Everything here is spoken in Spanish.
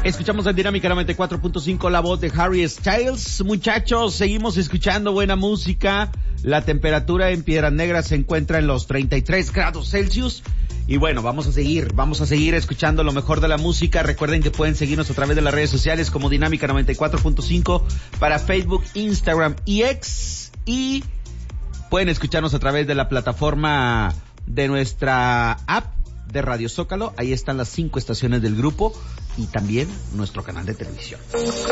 Escuchamos en Dinámica 94.5 la voz de Harry Styles. Muchachos, seguimos escuchando buena música. La temperatura en Piedras Negras se encuentra en los 33 grados Celsius. Y bueno, vamos a seguir escuchando lo mejor de la música. Recuerden que pueden seguirnos a través de las redes sociales como Dinámica 94.5 para Facebook, Instagram y X. Y pueden escucharnos a través de la plataforma de nuestra app de Radio Zócalo. Ahí están las 5 estaciones del grupo y también nuestro canal de televisión.